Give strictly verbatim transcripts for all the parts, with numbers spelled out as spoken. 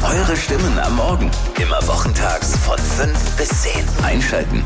Eure Stimmen am Morgen. Immer wochentags von fünf bis zehn. Einschalten.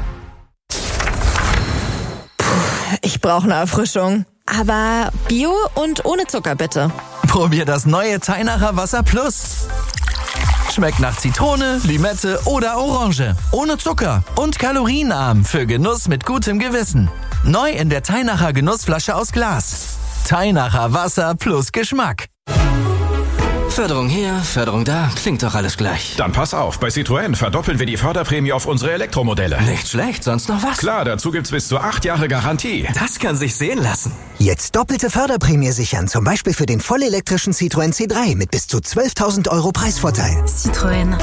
Ich brauche eine Erfrischung. Aber Bio und ohne Zucker bitte. Probier das neue Teinacher Wasser Plus. Schmeckt nach Zitrone, Limette oder Orange. Ohne Zucker und kalorienarm für Genuss mit gutem Gewissen. Neu in der Teinacher Genussflasche aus Glas. Teinacher Wasser plus Geschmack. Förderung hier, Förderung da, klingt doch alles gleich. Dann pass auf, bei Citroën verdoppeln wir die Förderprämie auf unsere Elektromodelle. Nicht schlecht, sonst noch was? Klar, dazu gibt's bis zu acht Jahre Garantie. Das kann sich sehen lassen. Jetzt doppelte Förderprämie sichern, zum Beispiel für den vollelektrischen Citroën C drei mit bis zu zwölftausend Euro Preisvorteil. Citroën.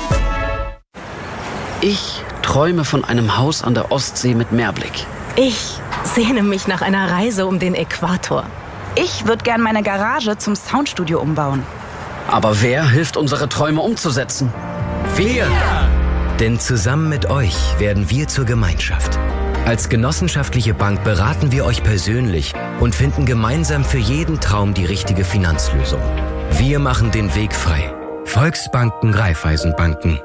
Ich träume von einem Haus an der Ostsee mit Meerblick. Ich sehne mich nach einer Reise um den Äquator. Ich würde gern meine Garage zum Soundstudio umbauen. Aber wer hilft, unsere Träume umzusetzen? Wir! Denn zusammen mit euch werden wir zur Gemeinschaft. Als genossenschaftliche Bank beraten wir euch persönlich und finden gemeinsam für jeden Traum die richtige Finanzlösung. Wir machen den Weg frei. Volksbanken, Raiffeisenbanken.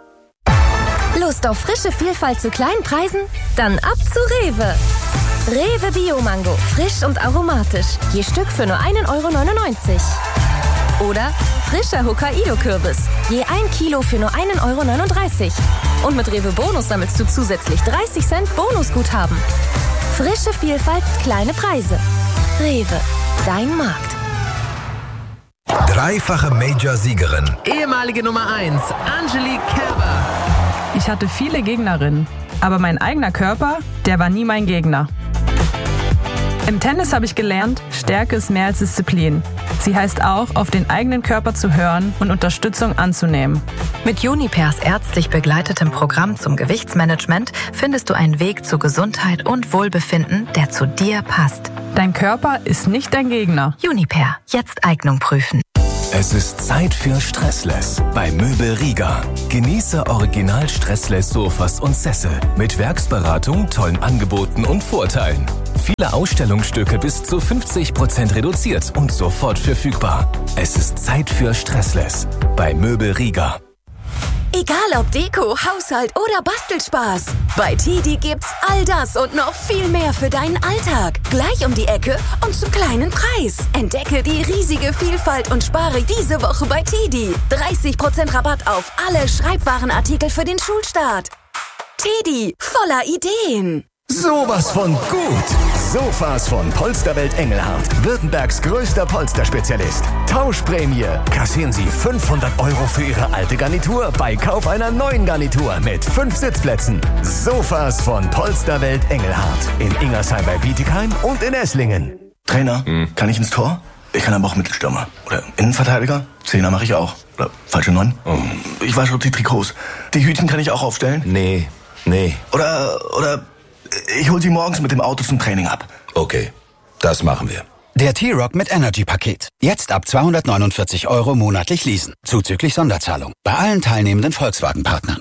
Lust auf frische Vielfalt zu kleinen Preisen? Dann ab zu Rewe. Rewe Bio-Mango, frisch und aromatisch. Je Stück für nur ein Euro neunundneunzig. Oder frischer Hokkaido-Kürbis. Je ein Kilo für nur ein Euro neununddreißig. Und mit Rewe Bonus sammelst du zusätzlich dreißig Cent Bonusguthaben. Frische Vielfalt, kleine Preise. Rewe, dein Markt. Dreifache Major-Siegerin. Ehemalige Nummer eins, Angelique Kerber. Ich hatte viele Gegnerinnen, aber mein eigener Körper, der war nie mein Gegner. Im Tennis habe ich gelernt, Stärke ist mehr als Disziplin. Sie heißt auch, auf den eigenen Körper zu hören und Unterstützung anzunehmen. Mit Junipers ärztlich begleitetem Programm zum Gewichtsmanagement findest du einen Weg zu Gesundheit und Wohlbefinden, der zu dir passt. Dein Körper ist nicht dein Gegner. Juniper, jetzt Eignung prüfen. Es ist Zeit für Stressless bei Möbel Rieger. Genieße original Stressless Sofas und Sessel mit Werksberatung, tollen Angeboten und Vorteilen. Viele Ausstellungsstücke bis zu fünfzig Prozent reduziert und sofort verfügbar. Es ist Zeit für Stressless bei Möbel Rieger. Egal ob Deko, Haushalt oder Bastelspaß. Bei Tidi gibt's all das und noch viel mehr für deinen Alltag. Gleich um die Ecke und zum kleinen Preis. Entdecke die riesige Vielfalt und spare diese Woche bei Tidi. dreißig Prozent Rabatt auf alle Schreibwarenartikel für den Schulstart. Tidi, voller Ideen. Sowas von gut! Sofas von Polsterwelt Engelhardt. Württembergs größter Polsterspezialist. Tauschprämie. Kassieren Sie fünfhundert Euro für Ihre alte Garnitur bei Kauf einer neuen Garnitur mit fünf Sitzplätzen. Sofas von Polsterwelt Engelhardt. In Ingersheim bei Bietigheim und in Esslingen. Trainer, hm. kann ich ins Tor? Ich kann aber auch Mittelstürmer. Oder Innenverteidiger? Zehner mache ich auch. Oder falsche Neun? Oh. Ich wasche die Trikots. Die Hütchen kann ich auch aufstellen? Nee, nee. Oder, oder... Ich hol sie morgens mit dem Auto zum Training ab. Okay, das machen wir. Der T-Rock mit Energy-Paket. Jetzt ab zweihundertneunundvierzig Euro monatlich leasen. Zuzüglich Sonderzahlung. Bei allen teilnehmenden Volkswagen-Partnern.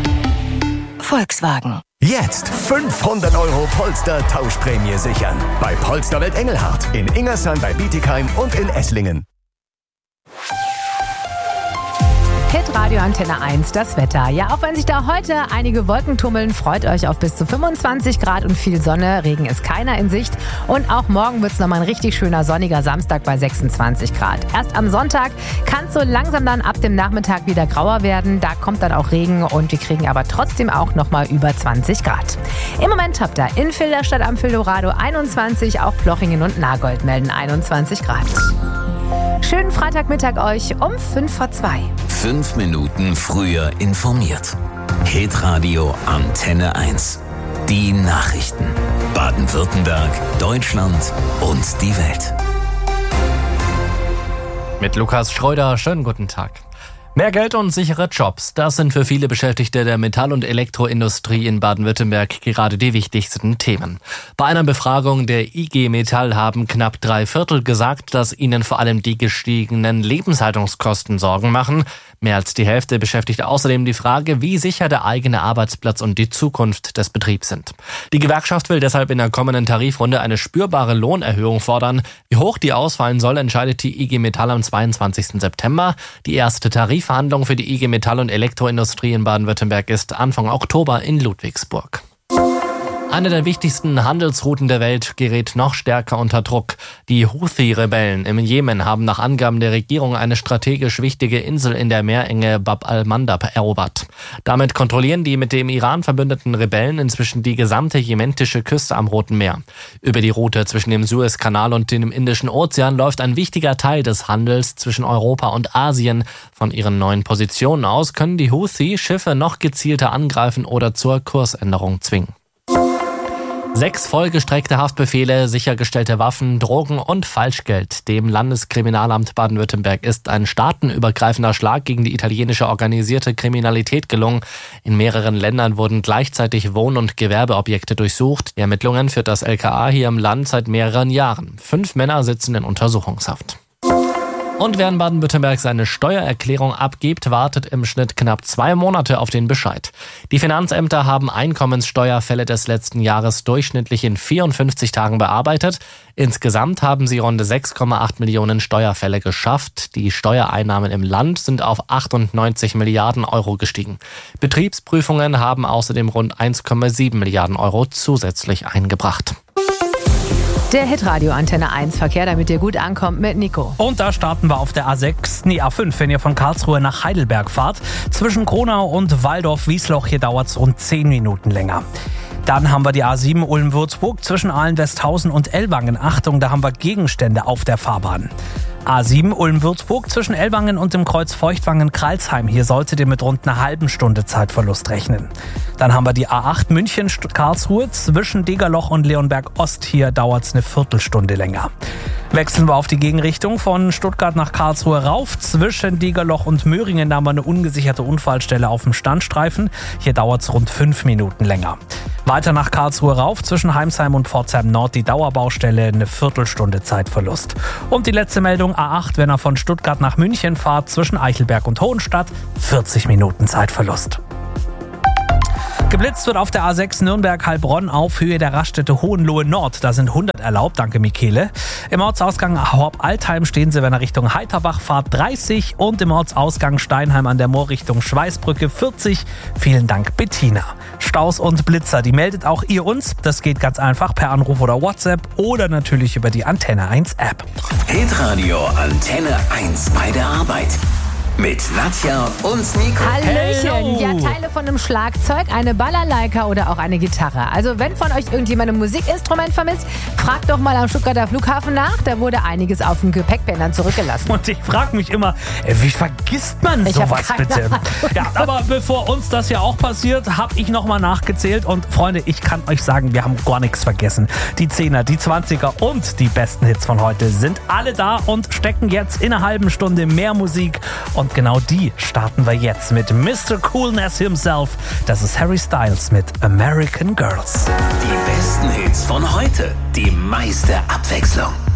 Volkswagen. Jetzt fünfhundert Euro Polster-Tauschprämie sichern. Bei Polsterwelt Engelhardt. In Ingersheim bei Bietigheim und in Esslingen. Hit Radio Antenne eins, das Wetter. Ja, auch wenn sich da heute einige Wolken tummeln, freut euch auf bis zu fünfundzwanzig Grad und viel Sonne. Regen ist keiner in Sicht. Und auch morgen wird es nochmal ein richtig schöner sonniger Samstag bei sechsundzwanzig Grad. Erst am Sonntag kann es so langsam dann ab dem Nachmittag wieder grauer werden. Da kommt dann auch Regen und wir kriegen aber trotzdem auch nochmal über zwanzig Grad. Im Moment habt ihr in Filderstadt am Fildorado einundzwanzig, auch Plochingen und Nagold melden einundzwanzig Grad. Schönen Freitagmittag euch um fünf vor zwei. Fünf Minuten früher informiert. Hitradio Antenne eins. Die Nachrichten. Baden-Württemberg, Deutschland und die Welt. Mit Lukas Schreuder, schönen guten Tag. Mehr Geld und sichere Jobs, das sind für viele Beschäftigte der Metall- und Elektroindustrie in Baden-Württemberg gerade die wichtigsten Themen. Bei einer Befragung der I G Metall haben knapp drei Viertel gesagt, dass ihnen vor allem die gestiegenen Lebenshaltungskosten Sorgen machen. Mehr als die Hälfte beschäftigt außerdem die Frage, wie sicher der eigene Arbeitsplatz und die Zukunft des Betriebs sind. Die Gewerkschaft will deshalb in der kommenden Tarifrunde eine spürbare Lohnerhöhung fordern. Wie hoch die ausfallen soll, entscheidet die I G Metall am zweiundzwanzigsten September. Die erste Tarif Tarifverhandlung für die I G Metall- und Elektroindustrie in Baden-Württemberg ist Anfang Oktober in Ludwigsburg. Eine der wichtigsten Handelsrouten der Welt gerät noch stärker unter Druck. Die Houthi-Rebellen im Jemen haben nach Angaben der Regierung eine strategisch wichtige Insel in der Meerenge Bab al-Mandab erobert. Damit kontrollieren die mit dem Iran verbündeten Rebellen inzwischen die gesamte jementische Küste am Roten Meer. Über die Route zwischen dem Suezkanal und dem Indischen Ozean läuft ein wichtiger Teil des Handels zwischen Europa und Asien. Von ihren neuen Positionen aus können die Houthi Schiffe noch gezielter angreifen oder zur Kursänderung zwingen. Sechs vollgestreckte Haftbefehle, sichergestellte Waffen, Drogen und Falschgeld. Dem Landeskriminalamt Baden-Württemberg ist ein staatenübergreifender Schlag gegen die italienische organisierte Kriminalität gelungen. In mehreren Ländern wurden gleichzeitig Wohn- und Gewerbeobjekte durchsucht. Die Ermittlungen führt das L K A hier im Land seit mehreren Jahren. Fünf Männer sitzen in Untersuchungshaft. Und wer in Baden-Württemberg seine Steuererklärung abgibt, wartet im Schnitt knapp zwei Monate auf den Bescheid. Die Finanzämter haben Einkommenssteuerfälle des letzten Jahres durchschnittlich in vierundfünfzig Tagen bearbeitet. Insgesamt haben sie rund sechs Komma acht Millionen Steuerfälle geschafft. Die Steuereinnahmen im Land sind auf achtundneunzig Milliarden Euro gestiegen. Betriebsprüfungen haben außerdem rund eins Komma sieben Milliarden Euro zusätzlich eingebracht. Der Hitradio Antenne eins Verkehr, damit ihr gut ankommt mit Nico. Und da starten wir auf der A sechs, nee A fünf, wenn ihr von Karlsruhe nach Heidelberg fahrt. Zwischen Kronau und Waldorf-Wiesloch, hier dauert es rund zehn Minuten länger. Dann haben wir die A sieben Ulm-Würzburg zwischen Ahlen-Westhausen und Ellwangen. Achtung, da haben wir Gegenstände auf der Fahrbahn. A sieben Ulm-Würzburg zwischen Ellwangen und dem Kreuz Feuchtwangen-Kralsheim. Hier solltet ihr mit rund einer halben Stunde Zeitverlust rechnen. Dann haben wir die A acht München-Karlsruhe zwischen Degerloch und Leonberg-Ost. Hier dauert es eine Viertelstunde länger. Wechseln wir auf die Gegenrichtung von Stuttgart nach Karlsruhe rauf. Zwischen Degerloch und Möhringen da haben wir eine ungesicherte Unfallstelle auf dem Standstreifen. Hier dauert es rund fünf Minuten länger. Weiter nach Karlsruhe rauf, zwischen Heimsheim und Pforzheim Nord die Dauerbaustelle, eine Viertelstunde Zeitverlust. Und die letzte Meldung, A acht, wenn er von Stuttgart nach München fahrt, zwischen Eichelberg und Hohenstadt, vierzig Minuten Zeitverlust. Geblitzt wird auf der A sechs Nürnberg-Heilbronn auf Höhe der Raststätte Hohenlohe Nord. Da sind hundert erlaubt, danke Michele. Im Ortsausgang Horb-Altheim stehen sie, wenn er Richtung Heiterbach fahrt, dreißig. Und im Ortsausgang Steinheim an der Moor Richtung Schweißbrücke vierzig. Vielen Dank, Bettina. Staus und Blitzer, die meldet auch ihr uns. Das geht ganz einfach per Anruf oder WhatsApp oder natürlich über die Antenne eins App. Hitradio Antenne eins bei der Arbeit. Mit Nadja und Nico. Hallöchen. Hello. Ja, Teile von einem Schlagzeug, eine Balalaika oder auch eine Gitarre. Also wenn von euch irgendjemand ein Musikinstrument vermisst, fragt doch mal am Stuttgarter Flughafen nach. Da wurde einiges auf den Gepäckbändern zurückgelassen. Und ich frage mich immer, wie vergisst man ich sowas bitte? Ja, aber bevor uns das ja auch passiert, habe ich nochmal nachgezählt. Und Freunde, ich kann euch sagen, wir haben gar nichts vergessen. Die Zehner, die Zwanziger und die besten Hits von heute sind alle da und stecken jetzt in einer halben Stunde mehr Musik. Und genau die starten wir jetzt mit Mister Coolness himself. Das ist Harry Styles mit American Girls. Die besten Hits von heute. Die meiste Abwechslung.